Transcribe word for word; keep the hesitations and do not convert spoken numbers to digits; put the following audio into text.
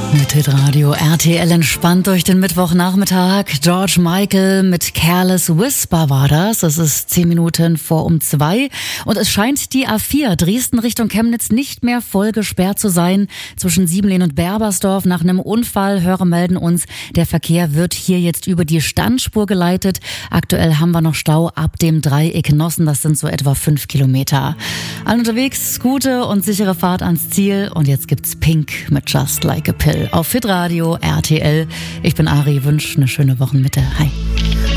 Mit Hitradio R T L entspannt durch den Mittwochnachmittag. George Michael mit Careless Whisper war das. Es ist zehn Minuten vor um zwei. Und es scheint die A vier Dresden Richtung Chemnitz nicht mehr voll gesperrt zu sein. Zwischen Siebenlehn und Berbersdorf nach einem Unfall. Hörer melden uns, der Verkehr wird hier jetzt über die Standspur geleitet. Aktuell haben wir noch Stau ab dem Dreieck Nossen. Das sind so etwa fünf Kilometer. Allen unterwegs, gute und sichere Fahrt ans Ziel. Und jetzt gibt's Pink mit Just Like a Pill auf Hitradio R T L. Ich bin Ari, wünsche eine schöne Wochenmitte. Hi.